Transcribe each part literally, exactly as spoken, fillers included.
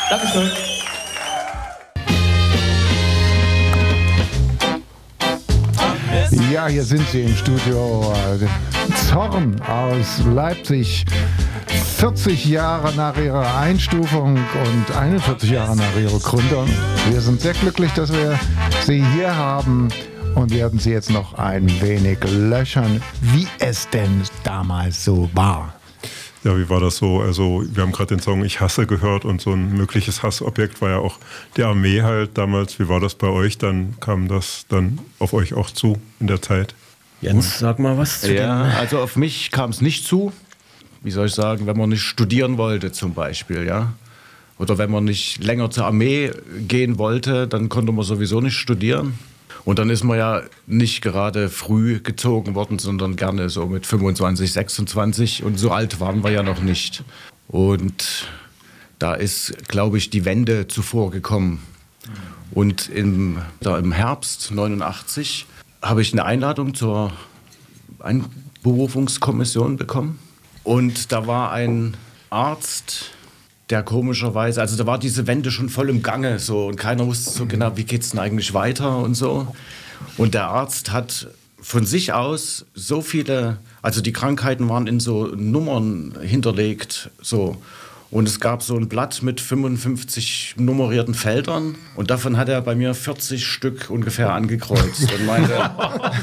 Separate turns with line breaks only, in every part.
Dankeschön.
Ja, hier sind sie im Studio. Zorn aus Leipzig. vierzig Jahre nach ihrer Einstufung und einundvierzig Jahre nach ihrer Gründung. Wir sind sehr glücklich, dass wir sie hier haben und werden sie jetzt noch ein wenig löchern, wie es denn damals so war.
Ja, wie war das so? Also wir haben gerade den Song Ich hasse gehört und so ein mögliches Hassobjekt war ja auch die Armee halt damals. Wie war das bei euch? Dann kam das dann auf euch auch zu in der Zeit?
Jens, sag mal was zu
Ja,
dem.
also auf mich kam es nicht zu. Wie soll ich sagen, wenn man nicht studieren wollte zum Beispiel, ja? Oder wenn man nicht länger zur Armee gehen wollte, dann konnte man sowieso nicht studieren. Und dann ist man ja nicht gerade früh gezogen worden, sondern gerne so mit fünfundzwanzig, sechsundzwanzig. Und so alt waren wir ja noch nicht. Und da ist, glaube ich, die Wende zuvor gekommen. Und im, da im Herbst neunundachtzig habe ich eine Einladung zur Einberufungskommission bekommen. Und da war ein Arzt, der komischerweise, also da war diese Wende schon voll im Gange so und keiner wusste so genau, wie geht's denn eigentlich weiter und so. Und der Arzt hat von sich aus so viele, also die Krankheiten waren in so Nummern hinterlegt, so. Und es gab so ein Blatt mit fünfundfünfzig nummerierten Feldern und davon hat er bei mir vierzig Stück ungefähr angekreuzt und meinte,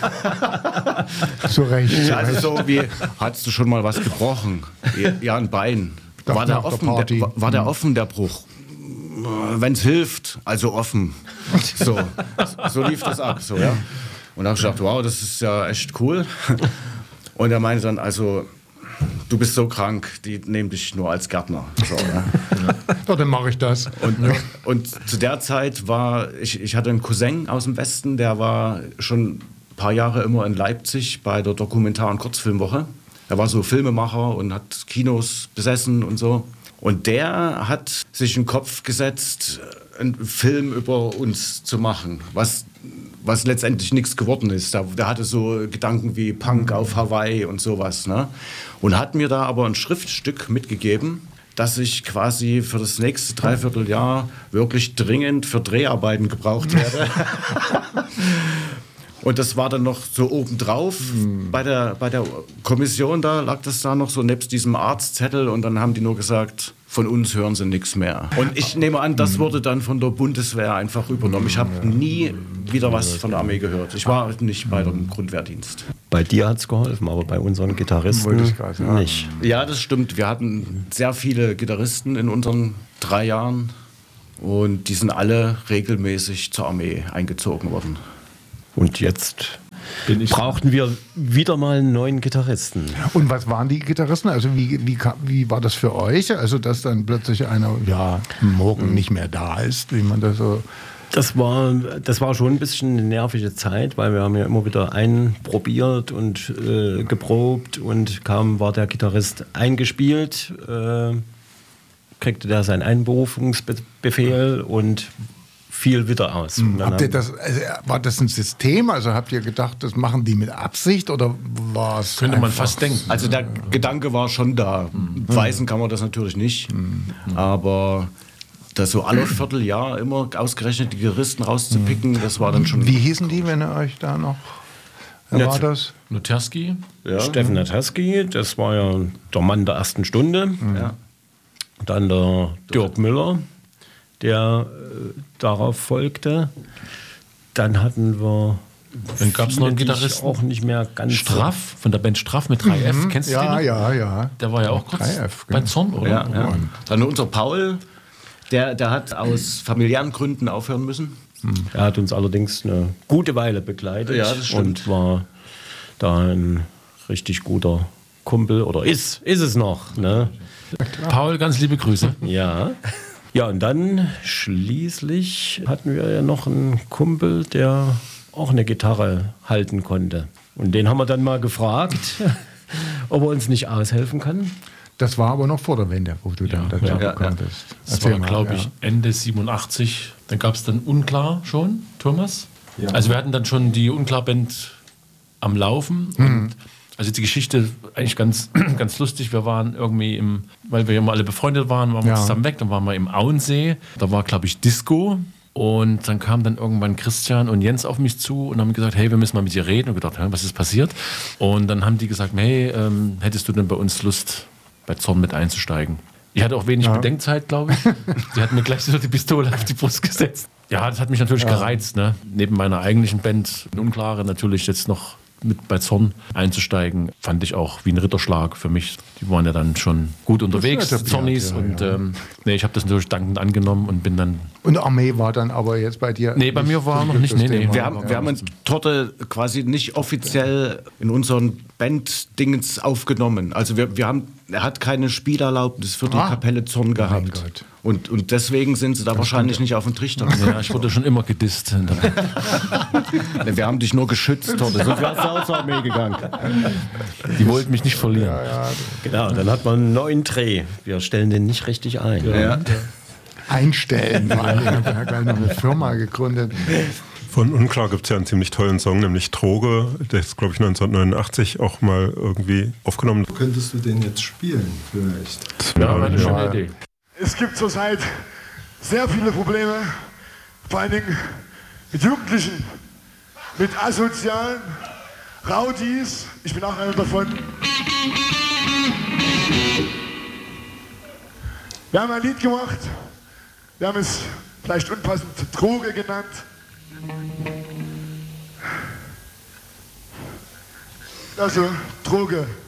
Zu Recht.
also so wie, hattest du schon mal was gebrochen? Ja, ein Bein. War der, offen, der, war, war der offen, der Bruch? Wenn es hilft, also offen. So, so lief das ab. So, ja. Und da habe ich gedacht, wow, das ist ja echt cool. Und er meinte dann, also, du bist so krank, die nehmen dich nur als Gärtner. So, ja.
Ja, dann mache ich das.
Und, und zu der Zeit war, ich, ich hatte einen Cousin aus dem Westen, der war schon ein paar Jahre immer in Leipzig bei der Dokumentar- und Kurzfilmwoche. Er war so Filmemacher und hat Kinos besessen und so. Und der hat sich in den Kopf gesetzt, einen Film über uns zu machen, was, was letztendlich nichts geworden ist. Der, der hatte so Gedanken wie Punk auf Hawaii und sowas. Ne? Und hat mir da aber ein Schriftstück mitgegeben, dass ich quasi für das nächste Dreivierteljahr wirklich dringend für Dreharbeiten gebraucht werde. Und das war dann noch so obendrauf. Mhm. Bei der, bei der Kommission, da lag das da noch so nebst diesem Arztzettel. Und dann haben die nur gesagt, von uns hören sie nichts mehr. Und ich nehme an, das wurde dann von der Bundeswehr einfach übernommen. Ich habe nie wieder was von der Armee gehört. Ich war nicht bei dem Grundwehrdienst.
Bei dir hat es geholfen, aber bei unseren Gitarristen nicht.
Ja, das stimmt. Wir hatten sehr viele Gitarristen in unseren drei Jahren. Und die sind alle regelmäßig zur Armee eingezogen worden.
Und jetzt brauchten wir wieder mal einen neuen Gitarristen.
Und was waren die Gitarristen? Also wie, wie, wie war das für euch? Also dass dann plötzlich einer, ja, morgen nicht mehr da ist, wie man das so...
Das war, das war schon ein bisschen eine nervige Zeit, weil wir haben ja immer wieder einprobiert und äh, geprobt und kaum war der Gitarrist eingespielt, äh, kriegte der seinen Einberufungsbefehl und fiel wieder aus.
Hm, habt ihr das, also war das ein System? Also habt ihr gedacht, das machen die mit Absicht oder war es?
Könnte man fast denken.
Also der Gedanke war schon da. Mhm. Weisen kann man das natürlich nicht. Mhm. Aber das so alle Vierteljahr immer ausgerechnet die Gitarristen rauszupicken, das war dann schon...
Wie hießen die, wenn ihr euch da noch... Wer war das?
Noterski.
Ja. Steffen Noterski, das war ja der Mann der ersten Stunde.
Mhm. Ja.
Dann der Dirk Müller, der äh, darauf folgte. Dann hatten wir...
Dann gab es noch einen Gitarristen.
Auch nicht mehr ganz...
Straff, von der Band Straff mit drei F.
Mhm.
Kennst du
ja,
den noch?
Ja, ja,
Der war ja auch kurz
drei F,
bei
genau.
Zorn, oder?
Ja, ja. Dann unser Paul, der, der hat aus familiären Gründen aufhören müssen.
Er hat uns allerdings eine gute Weile begleitet,
ja, das
und war da ein richtig guter Kumpel, oder ist, ist es noch. Ne?
Paul, ganz liebe Grüße.
Ja. Ja, und dann schließlich hatten wir ja noch einen Kumpel, der auch eine Gitarre halten konnte. Und den haben wir dann mal gefragt, ob er uns nicht aushelfen kann.
Das war aber noch vor der Wende, wo du
Ja,
dann dazu
ja,
gekommen
ja.
bist.
Das
Erzähl
war,
mal,
glaube
ja.
ich, Ende siebenundachtzig. Dann gab es dann Unklar schon, Thomas. Ja. Also wir hatten dann schon die Unklar-Band am Laufen.
Mhm.
Und Also die Geschichte eigentlich ganz, ganz lustig. Wir waren irgendwie im, weil wir ja mal alle befreundet waren, waren wir
Ja.
zusammen weg. Dann waren wir im Auensee. Da war, glaube ich, Disco. Und dann kamen dann irgendwann Christian und Jens auf mich zu und haben gesagt, hey, wir müssen mal mit dir reden. Und gedacht, was ist passiert? Und dann haben die gesagt, hey, ähm, hättest du denn bei uns Lust, bei Zorn mit einzusteigen? Ich hatte auch wenig
Ja.
Bedenkzeit, glaube ich. Sie hat mir gleich so die Pistole auf die Brust gesetzt. Ja, das hat mich natürlich
Ja.
gereizt. Ne? Neben meiner eigentlichen Band, Unklare, natürlich jetzt noch mit bei Zorn einzusteigen, fand ich auch wie ein Ritterschlag für mich. Die waren ja dann schon gut unterwegs,
etabliert,
Zornis.
ja,
und
ja.
Ähm, nee, ich habe das natürlich dankend angenommen und bin dann...
Und Armee war dann aber jetzt bei dir.
Nee, bei mir war noch nicht, nee, nee.
Wir haben, wir haben uns Torte quasi nicht offiziell in unseren Band-Dingens aufgenommen. Also wir, wir haben, er hat keine Spielerlaubnis für die
Ah.
Kapelle Zorn gehabt.
Gott.
Und, und deswegen sind sie da wahrscheinlich nicht auf den Trichter.
Ja, ich wurde schon immer gedisst.
Nee, wir haben dich nur geschützt, Torte. Sonst wärst du auch zur Armee gegangen.
Die wollten mich nicht verlieren.
Genau, dann hat man einen neuen Dreh. Wir stellen den nicht richtig ein.
Ja.
Einstellen. Vor allem hat er gleich noch eine Firma gegründet.
Von Unklar gibt es ja einen ziemlich tollen Song, nämlich Droge. Der ist, glaube ich, neunzehnhundertneunundachtzig auch mal irgendwie aufgenommen.
Könntest du den jetzt spielen, vielleicht?
Ja, war eine schöne Idee.
Es gibt zurzeit sehr viele Probleme, vor allen Dingen mit Jugendlichen, mit Asozialen, Raudis. Ich bin auch einer davon. Wir haben ein Lied gemacht. Wir haben es vielleicht unpassend Droge genannt. Also Droge.